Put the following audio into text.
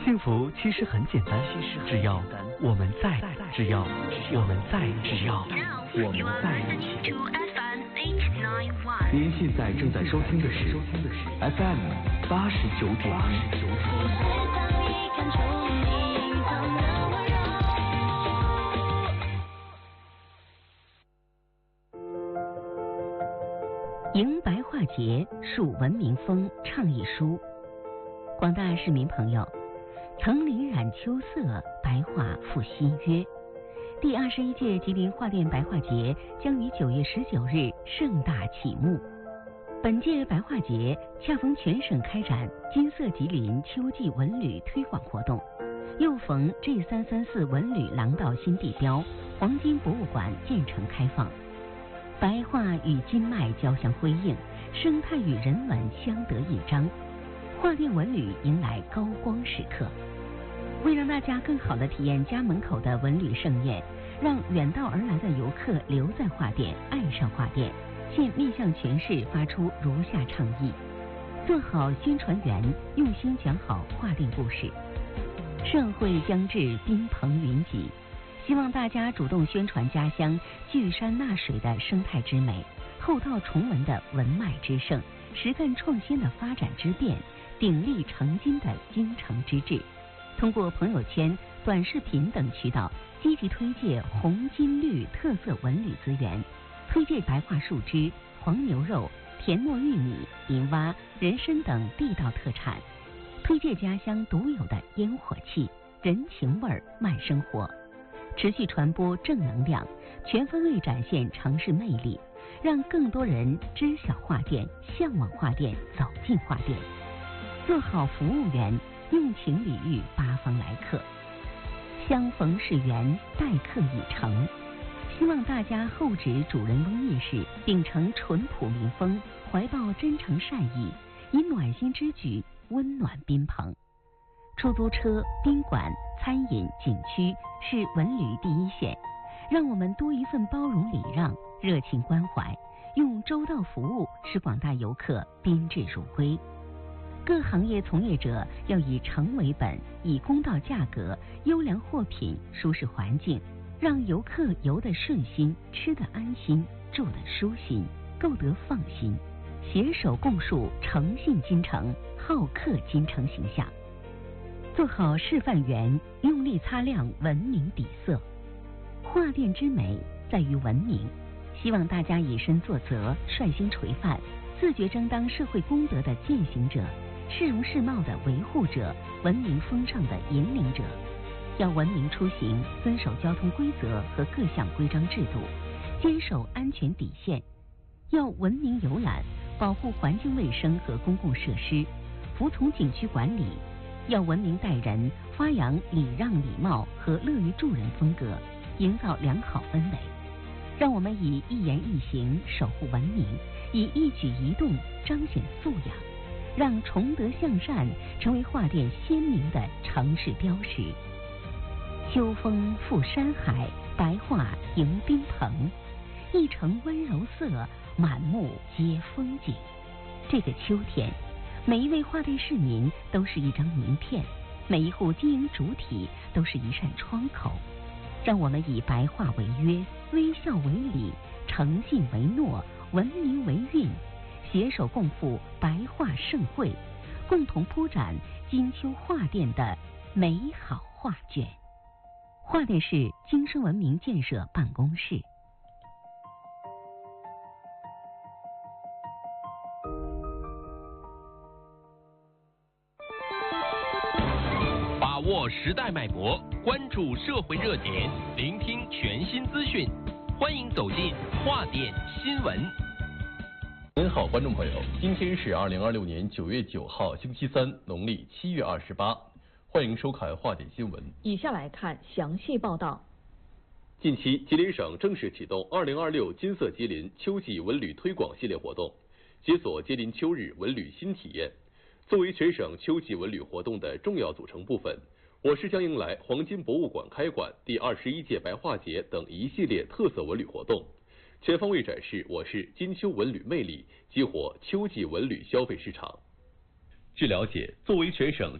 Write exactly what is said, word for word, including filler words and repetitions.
幸福其实很简单，只要我们在，只要我们在，只要我们在一起。您现在正在收听的是 F M 八十九点一。 迎白化节，树文明风倡议书。广大市民朋友，层林染秋色，白化复新约。第二十一届吉林桦甸白化节将于九月十九日盛大启幕。本届白化节恰逢全省开展金色吉林秋季文旅推广活动，又逢 G 三三四文旅廊道新地标黄金博物馆建成开放。白化与金脉交相辉映，生态与人文相得益彰，桦甸文旅迎来高光时刻。为让大家更好地体验家门口的文旅盛宴，让远道而来的游客留在桦甸，爱上桦甸，现面向全市发出如下倡议：做好宣传员，用心讲好桦甸故事。社会将至，宾朋云集，希望大家主动宣传家乡聚山纳水的生态之美，厚道崇文的文脉之盛，实干创新的发展之变，鼎力成金的京城之志。通过朋友圈、短视频等渠道，积极推介红金绿特色文旅资源，推介白桦树枝、黄牛肉、甜糯玉米、银蛙、人参等地道特产，推介家乡独有的烟火气、人情味儿、慢生活，持续传播正能量，全方位展现城市魅力，让更多人知晓桦甸、向往桦甸、走进桦甸。做好服务员，用情礼遇八方来客，相逢是缘，待客已成。希望大家厚植主人翁意识，秉承淳朴民风，怀抱真诚善意，以暖心之举温暖宾朋。出租车、宾馆、餐饮、景区是文旅第一线，让我们多一份包容礼让、热情关怀，用周到服务使广大游客宾至如归。各行业从业者要以诚为本，以公道价格、优良货品、舒适环境，让游客游得顺心，吃得安心，住得舒心，购得放心，携手共树诚信金城、好客金城形象。做好示范员，用力擦亮文明底色。桦甸之美在于文明，希望大家以身作则，率先垂范，自觉争当社会公德的践行者，市容市貌的维护者，文明风尚的引领者。要文明出行，遵守交通规则和各项规章制度，坚守安全底线。要文明游览，保护环境卫生和公共设施，服从景区管理。要文明待人，发扬礼让礼貌和乐于助人风格，营造良好氛围。让我们以一言一行守护文明，以一举一动彰显素养，让崇德向善成为桦甸鲜明的城市标识。秋风赴山海，白桦迎宾朋，一城温柔色，满目皆风景。这个秋天，每一位桦甸市民都是一张名片，每一户经营主体都是一扇窗口。让我们以白桦为约，微笑为礼，诚信为诺，文明为韵，携手共赴白桦盛会，共同铺展金秋桦甸的美好画卷。桦甸市精深文明建设办公室。 把握时代脉搏，关注社会热点，聆听全新资讯，欢迎走进桦甸新闻。 您好，观众朋友，今天是二零二六年九月九号，星期三，农历七月二十八，欢迎收看桦甸新闻。 以下来看详细报道。 近期，吉林省正式启动二零二六金色吉林秋季文旅推广系列活动，解锁吉林秋日文旅新体验。作为全省秋季文旅活动的重要组成部分，我市将迎来黄金博物馆开馆、第二十一届白桦节等一系列特色文旅活动，全方位展示我市金秋文旅魅力，激活秋季文旅消费市场。据了解，作为全省